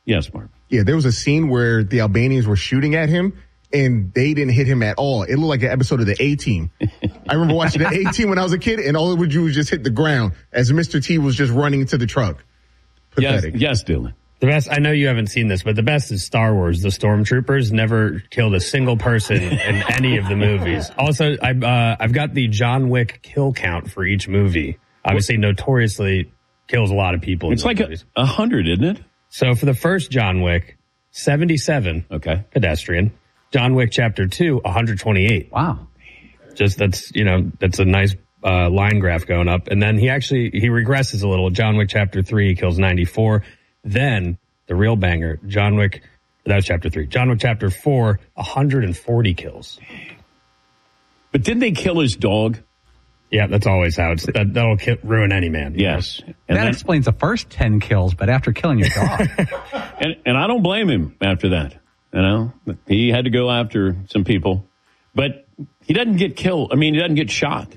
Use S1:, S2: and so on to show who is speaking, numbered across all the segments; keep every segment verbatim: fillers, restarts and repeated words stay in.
S1: Yes, Mark.
S2: Yeah, there was a scene where the Albanians were shooting at him, and they didn't hit him at all. It looked like an episode of the A-Team. I remember watching the A-Team when I was a kid, and all it would do was just hit the ground as Mister T was just running to the truck. Pathetic.
S1: Yes, yes, Dylan.
S3: The best, I know you haven't seen this, but the best is Star Wars. The Stormtroopers never killed a single person in any of the movies. Also, I, uh, I've got the John Wick kill count for each movie. Obviously, notoriously kills a lot of people.
S1: It's like a, a hundred, isn't it?
S3: So for the first John Wick, seventy-seven.
S1: Okay.
S3: Pedestrian. John Wick Chapter two, one hundred twenty-eight.
S4: Wow.
S3: Just that's, you know, that's a nice uh, line graph going up. And then he actually, he regresses a little. John Wick Chapter three, he kills ninety-four. Then the real banger, John Wick, that was Chapter three. John Wick Chapter four, one hundred forty kills.
S1: But didn't they kill his dog?
S3: Yeah, that's always how it's, that, that'll kill, ruin any man.
S1: Yes.
S4: And
S1: And
S4: that
S1: then,
S4: explains the first ten kills, but after killing your dog.
S1: and, and I don't blame him after that. You know, he had to go after some people, but he doesn't get killed. I mean, he doesn't get shot.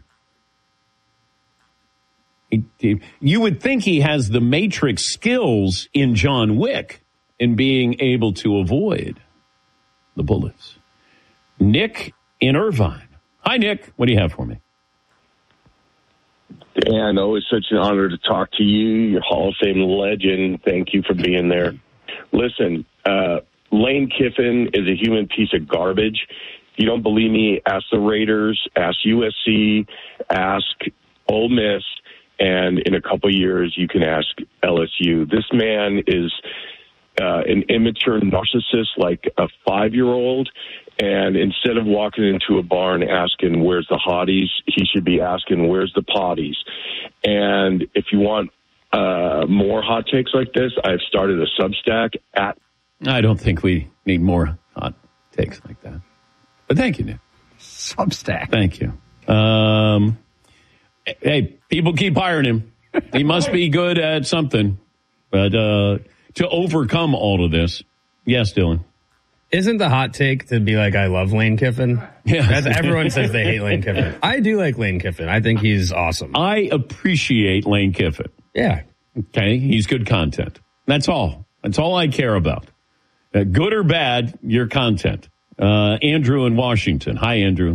S1: He, he, you would think he has the Matrix skills in John Wick in being able to avoid the bullets. Nick in Irvine. Hi, Nick. What do you have for me?
S5: Dan, always such an honor to talk to you. You're Hall of Fame legend. Thank you for being there. Listen, uh, Lane Kiffin is a human piece of garbage. If you don't believe me, ask the Raiders, ask U S C, ask Ole Miss, and in a couple of years, you can ask L S U. This man is uh, an immature narcissist like a five-year-old, and instead of walking into a barn asking, where's the hotties, he should be asking, where's the potties? And if you want uh, more hot takes like this, I've started a Substack at...
S1: I don't think we need more hot takes like that. But thank you, Nick.
S4: Substack.
S1: Thank you. Um, hey, people keep hiring him. He must be good at something. But uh, to overcome all of this, yes, Dylan.
S3: Isn't the hot take to be like, I love Lane Kiffin?
S1: Yeah.
S3: That's, everyone says they hate Lane Kiffin. I do like Lane Kiffin. I think he's awesome.
S1: I appreciate Lane Kiffin.
S3: Yeah.
S1: Okay, he's good content. That's all. That's all I care about. Uh, good or bad, your content. Uh, Andrew in Washington. Hi, Andrew.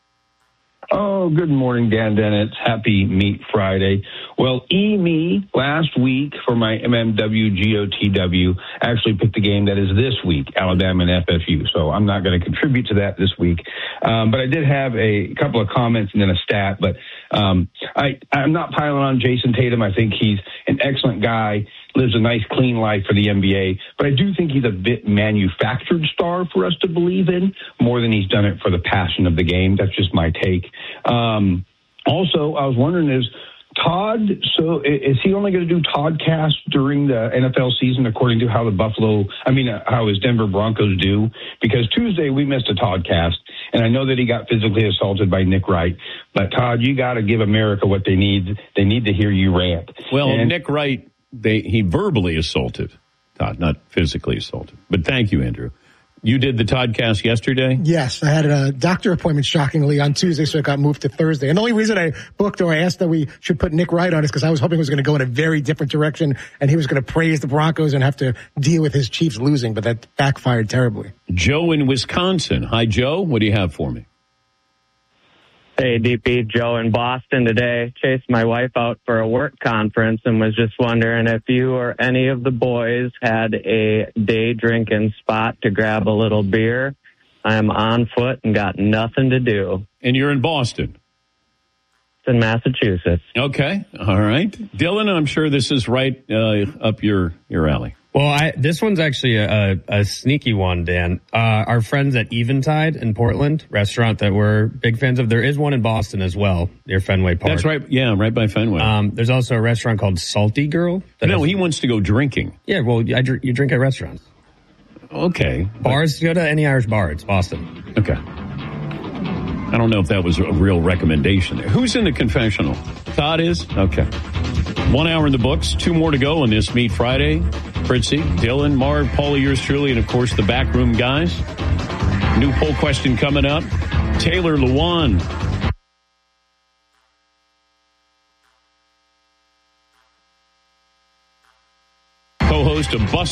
S6: Oh, good morning, Dan Dennett. Happy Meat Friday. Well, E-Me last week for my M M W G O T W actually picked the game that is this week, Alabama and F F U. So I'm not going to contribute to that this week. Um, but I did have a couple of comments and then a stat. But um, I, I'm not piling on Jason Tatum. I think he's an excellent guy, lives a nice, clean life for the N B A. But I do think he's a bit manufactured star for us to believe in more than he's done it for the passion of the game. That's just my take. Um, also, I was wondering is Todd, so is he only going to do Toddcast during the N F L season according to how the Buffalo, I mean, uh, how his Denver Broncos do? Because Tuesday we missed a Toddcast, and I know that he got physically assaulted by Nick Wright. But, Todd, you got to give America what they need. They need to hear you rant.
S1: Well,
S6: and,
S1: Nick Wright, they, he verbally assaulted Todd, not physically assaulted. But thank you, Andrew. You did the Toddcast yesterday?
S7: Yes, I had a doctor appointment, shockingly, on Tuesday, so it got moved to Thursday. And the only reason I booked or I asked that we should put Nick Wright on is because I was hoping it was going to go in a very different direction, and he was going to praise the Broncos and have to deal with his Chiefs losing, but that backfired terribly.
S1: Joe in Wisconsin. Hi, Joe. What do you have for me?
S8: Hey, D P, Joe in Boston today. Chased my wife out for a work conference and was just wondering if you or any of the boys had a day drinking spot to grab a little beer. I am on foot and got nothing to do.
S1: And you're in Boston?
S8: It's in Massachusetts.
S1: Okay. All right. Dylan, I'm sure this is right uh, up your, your alley.
S3: Well, I, this one's actually a, a sneaky one, Dan. Uh, our friends at Eventide in Portland, restaurant that we're big fans of. There is one in Boston as well, near Fenway Park.
S1: That's right. Yeah, right by Fenway.
S3: Um, there's also a restaurant called Salty Girl.
S1: No,
S3: has,
S1: he wants to go drinking.
S3: Yeah, well, I, you drink at restaurants.
S1: Okay.
S3: Bars, go to any Irish bar. It's Boston.
S1: Okay. I don't know if that was a real recommendation there. Who's in the confessional? Todd is? Okay. One hour in the books. Two more to go on this Meat Friday. Fritzy, Dylan, Marv, Paulie, yours truly, and, of course, the backroom guys. New poll question coming up. Taylor Lewan. Co-host of Bus